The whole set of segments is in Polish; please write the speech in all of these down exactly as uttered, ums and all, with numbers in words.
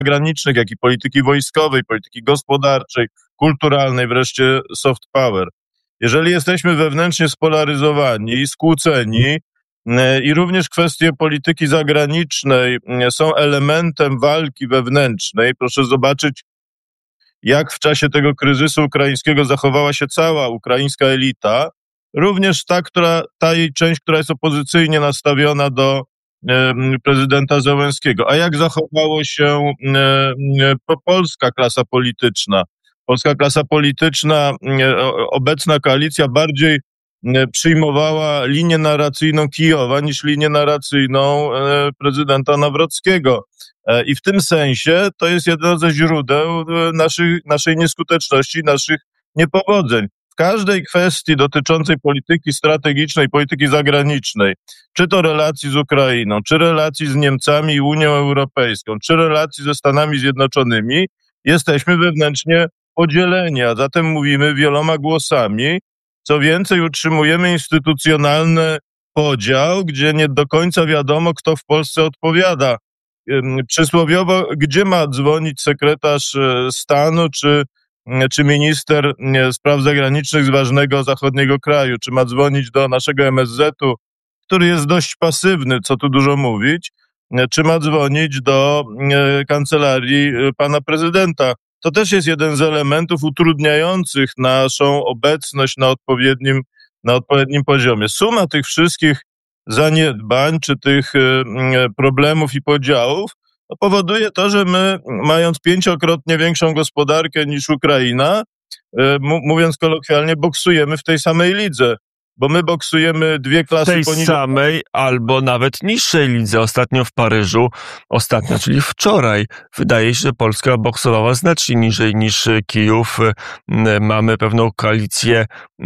zagranicznych, jak i polityki wojskowej, polityki gospodarczej, kulturalnej, wreszcie soft power. Jeżeli jesteśmy wewnętrznie spolaryzowani, skłóceni i również kwestie polityki zagranicznej są elementem walki wewnętrznej, proszę zobaczyć, jak w czasie tego kryzysu ukraińskiego zachowała się cała ukraińska elita, również ta, która, ta jej część, która jest opozycyjnie nastawiona do e, prezydenta Zełenskiego. A jak zachowało się e, e, polska klasa polityczna? Polska klasa polityczna, e, obecna koalicja bardziej e, przyjmowała linię narracyjną Kijowa niż linię narracyjną e, prezydenta Nawrockiego. E, I w tym sensie to jest jedno ze źródeł naszych, naszej nieskuteczności, naszych niepowodzeń. W każdej kwestii dotyczącej polityki strategicznej, polityki zagranicznej, czy to relacji z Ukrainą, czy relacji z Niemcami i Unią Europejską, czy relacji ze Stanami Zjednoczonymi, jesteśmy wewnętrznie podzieleni, a zatem mówimy wieloma głosami. Co więcej, utrzymujemy instytucjonalny podział, gdzie nie do końca wiadomo, kto w Polsce odpowiada. Przysłowiowo, gdzie ma dzwonić sekretarz stanu, czy czy minister spraw zagranicznych z ważnego zachodniego kraju, czy ma dzwonić do naszego M S Z-u, który jest dość pasywny, co tu dużo mówić, czy ma dzwonić do kancelarii pana prezydenta. To też jest jeden z elementów utrudniających naszą obecność na odpowiednim, na odpowiednim poziomie. Suma tych wszystkich zaniedbań, czy tych problemów i podziałów to powoduje to, że my, mając pięciokrotnie większą gospodarkę niż Ukraina, mówiąc kolokwialnie, boksujemy w tej samej lidze, bo my boksujemy dwie klasy tej poniżej. samej albo nawet niższej lidze. Ostatnio w Paryżu, ostatnio, czyli wczoraj, wydaje się, że Polska boksowała znacznie niżej niż Kijów. Mamy pewną koalicję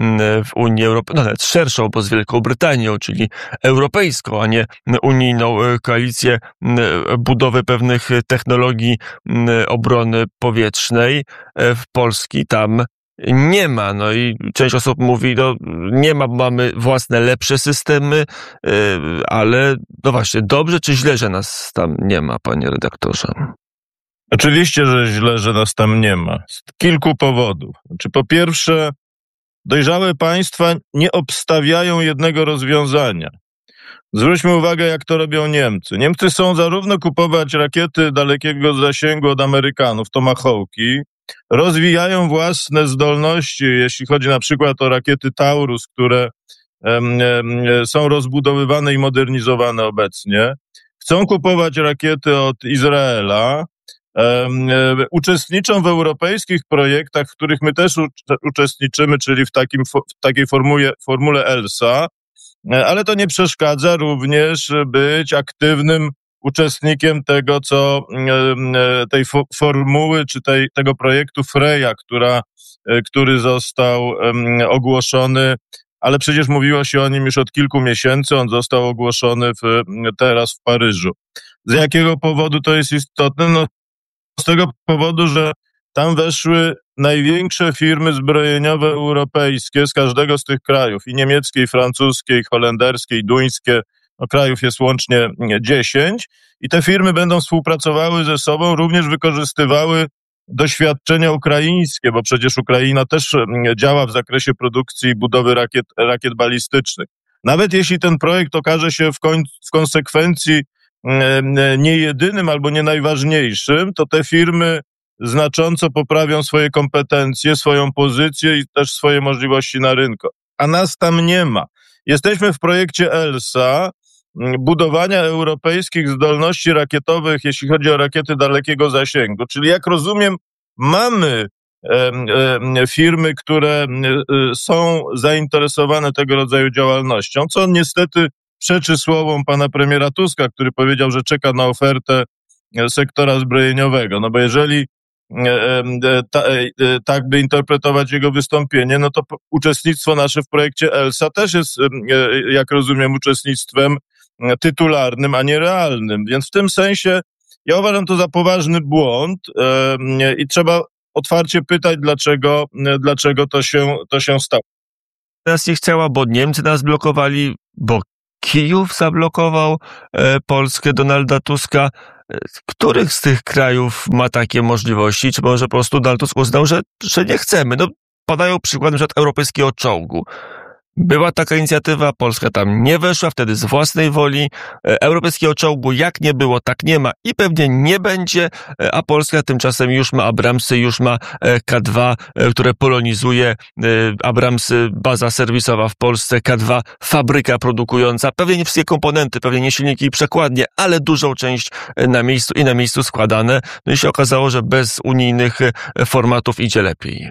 w Unii Europejskiej, no nawet szerszą, bo z Wielką Brytanią, czyli europejską, a nie unijną koalicję budowy pewnych technologii obrony powietrznej. W Polski tam nie ma. No i część osób mówi, no nie ma, mamy własne lepsze systemy, yy, ale no właśnie, dobrze czy źle, że nas tam nie ma, panie redaktorze? Oczywiście, że źle, że nas tam nie ma. Z kilku powodów. Znaczy, po pierwsze, dojrzałe państwa nie obstawiają jednego rozwiązania. Zwróćmy uwagę, jak to robią Niemcy. Niemcy chcą zarówno kupować rakiety dalekiego zasięgu od Amerykanów, Tomahawki, rozwijają własne zdolności, jeśli chodzi na przykład o rakiety Taurus, które um, um, są rozbudowywane i modernizowane obecnie. Chcą kupować rakiety od Izraela. Um, um, uczestniczą w europejskich projektach, w których my też u- uczestniczymy, czyli w, takim, w takiej formule, formule ELSA, ale to nie przeszkadza również być aktywnym uczestnikiem tego, co tej formuły, czy tej, tego projektu Freya, która, który został ogłoszony, ale przecież mówiło się o nim już od kilku miesięcy, on został ogłoszony w, teraz w Paryżu. Z jakiego powodu to jest istotne? No, z tego powodu, że tam weszły największe firmy zbrojeniowe europejskie z każdego z tych krajów, i niemieckie, i francuskie, i holenderskie, i duńskie. No, krajów jest łącznie dziesięć i te firmy będą współpracowały ze sobą, również wykorzystywały doświadczenia ukraińskie, bo przecież Ukraina też działa w zakresie produkcji i budowy rakiet, rakiet balistycznych. Nawet jeśli ten projekt okaże się w, koń, w konsekwencji nie jedynym albo nie najważniejszym, to te firmy znacząco poprawią swoje kompetencje, swoją pozycję i też swoje możliwości na rynku. A nas tam nie ma. Jesteśmy w projekcie ELSA, budowania europejskich zdolności rakietowych, jeśli chodzi o rakiety dalekiego zasięgu. Czyli jak rozumiem, mamy e, e, firmy, które e, są zainteresowane tego rodzaju działalnością, co niestety przeczy słowom pana premiera Tuska, który powiedział, że czeka na ofertę sektora zbrojeniowego. No bo jeżeli Ta, tak by interpretować jego wystąpienie, no to uczestnictwo nasze w projekcie ELSA też jest, jak rozumiem, uczestnictwem tytularnym, a nie realnym. Więc w tym sensie ja uważam to za poważny błąd i trzeba otwarcie pytać, dlaczego, dlaczego to się, to się stało. Nas nie chciała, bo Niemcy nas blokowali, bo Kijów zablokował Polskę Donalda Tuska. Których z tych krajów ma takie możliwości? Czy może po prostu Donald Tusk uznał, że, że nie chcemy? No, padają przykłady na przykład europejskiego czołgu. Była taka inicjatywa, Polska tam nie weszła, wtedy z własnej woli. Europejskiego czołgu jak nie było, tak nie ma i pewnie nie będzie, a Polska tymczasem już ma Abramsy, już ma K dwa, które polonizuje. Abramsy, baza serwisowa w Polsce, K dwa, fabryka produkująca, pewnie nie wszystkie komponenty, pewnie nie silniki i przekładnie, ale dużą część na miejscu i na miejscu składane. No i się okazało, że bez unijnych formatów idzie lepiej.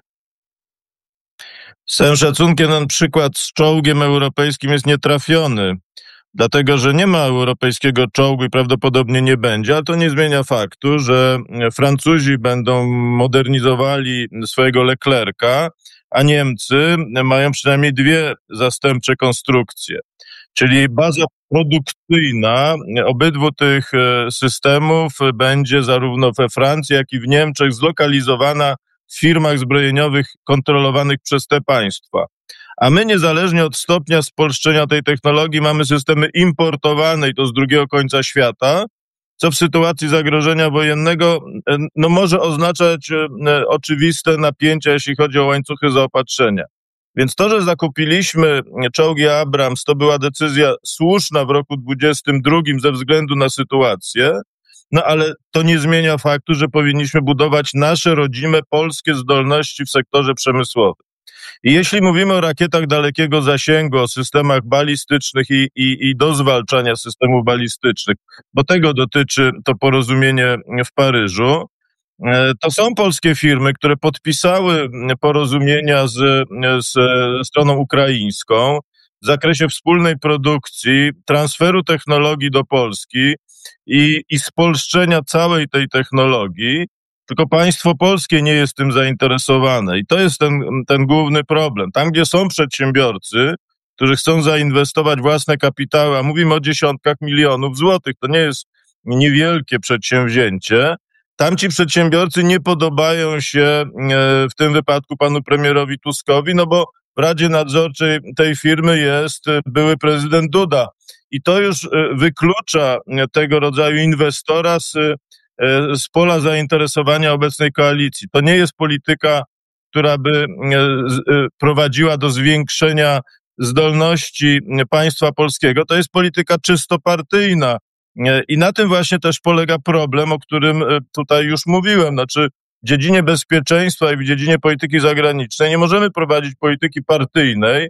Z całym szacunkiem ten przykład z czołgiem europejskim jest nietrafiony, dlatego że nie ma europejskiego czołgu i prawdopodobnie nie będzie, ale to nie zmienia faktu, że Francuzi będą modernizowali swojego Leclerca, a Niemcy mają przynajmniej dwie zastępcze konstrukcje. Czyli baza produkcyjna obydwu tych systemów będzie zarówno we Francji, jak i w Niemczech zlokalizowana w firmach zbrojeniowych kontrolowanych przez te państwa. A my niezależnie od stopnia spolszczenia tej technologii mamy systemy importowane i to z drugiego końca świata, co w sytuacji zagrożenia wojennego no, może oznaczać e, oczywiste napięcia, jeśli chodzi o łańcuchy zaopatrzenia. Więc to, że zakupiliśmy czołgi Abrams, to była decyzja słuszna w roku dwudziestym drugim ze względu na sytuację, no ale to nie zmienia faktu, że powinniśmy budować nasze rodzime polskie zdolności w sektorze przemysłowym. I jeśli mówimy o rakietach dalekiego zasięgu, o systemach balistycznych i, i, i do zwalczania systemów balistycznych, bo tego dotyczy to porozumienie w Paryżu, to są polskie firmy, które podpisały porozumienia z, z stroną ukraińską w zakresie wspólnej produkcji, transferu technologii do Polski i, i spolszczenia całej tej technologii, tylko państwo polskie nie jest tym zainteresowane. I to jest ten, ten główny problem. Tam, gdzie są przedsiębiorcy, którzy chcą zainwestować własne kapitały, a mówimy o dziesiątkach milionów złotych, to nie jest niewielkie przedsięwzięcie, tam ci przedsiębiorcy nie podobają się w tym wypadku panu premierowi Tuskowi, no bo w Radzie Nadzorczej tej firmy jest były prezydent Duda. I to już wyklucza tego rodzaju inwestora z, z pola zainteresowania obecnej koalicji. To nie jest polityka, która by prowadziła do zwiększenia zdolności państwa polskiego. To jest polityka czysto partyjna. I na tym właśnie też polega problem, o którym tutaj już mówiłem. Znaczy, w dziedzinie bezpieczeństwa i w dziedzinie polityki zagranicznej nie możemy prowadzić polityki partyjnej,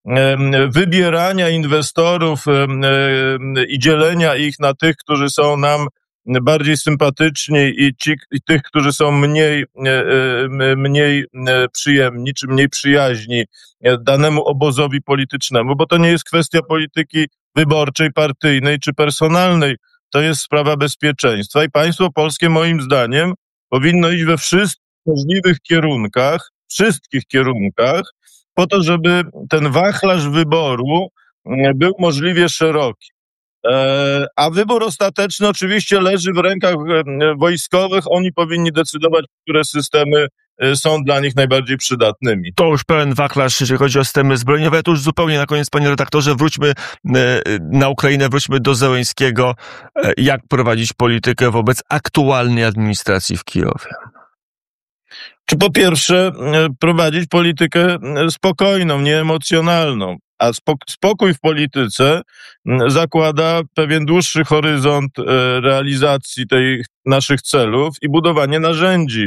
wybierania inwestorów i dzielenia ich na tych, którzy są nam bardziej sympatyczni i, ci, i tych, którzy są mniej, mniej przyjemni czy mniej przyjaźni danemu obozowi politycznemu, bo to nie jest kwestia polityki wyborczej, partyjnej czy personalnej. To jest sprawa bezpieczeństwa i państwo polskie moim zdaniem powinno iść we wszystkich możliwych kierunkach, wszystkich kierunkach, po to, żeby ten wachlarz wyboru był możliwie szeroki. A wybór ostateczny oczywiście leży w rękach wojskowych. Oni powinni decydować, które systemy są dla nich najbardziej przydatnymi. To już pełen wachlarz, jeżeli chodzi o systemy zbrojeniowe. To już zupełnie na koniec, panie redaktorze, wróćmy na Ukrainę, wróćmy do Zełenskiego. Jak prowadzić politykę wobec aktualnej administracji w Kijowie? Czy po pierwsze prowadzić politykę spokojną, nieemocjonalną, a spokój w polityce zakłada pewien dłuższy horyzont realizacji tych naszych celów i budowanie narzędzi,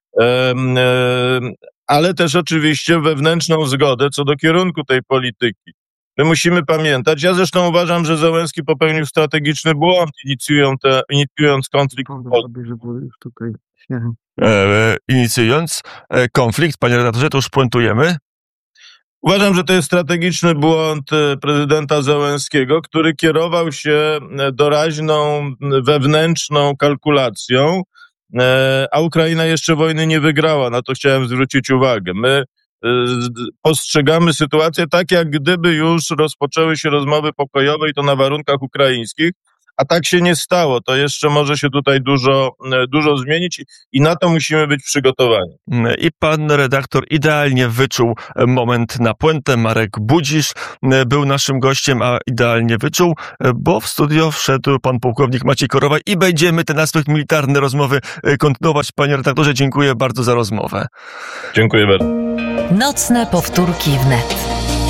ale też oczywiście wewnętrzną zgodę co do kierunku tej polityki. My musimy pamiętać, ja zresztą uważam, że Zełenski popełnił strategiczny błąd, inicjując, te, inicjując konflikt w Polsce. E, inicjując konflikt, panie redaktorze, to już puentujemy. Uważam, że to jest strategiczny błąd prezydenta Zełenskiego, który kierował się doraźną, wewnętrzną kalkulacją, a Ukraina jeszcze wojny nie wygrała. Na to chciałem zwrócić uwagę. My postrzegamy sytuację tak, jak gdyby już rozpoczęły się rozmowy pokojowe i to na warunkach ukraińskich, a tak się nie stało. To jeszcze może się tutaj dużo, dużo zmienić i na to musimy być przygotowani. I pan redaktor idealnie wyczuł moment na puentę. Marek Budzisz był naszym gościem, a idealnie wyczuł, bo w studio wszedł pan pułkownik Maciej Korowaj i będziemy ten aspekt militarny rozmowy kontynuować. Panie redaktorze, dziękuję bardzo za rozmowę. Dziękuję bardzo. Nocne powtórki wnet.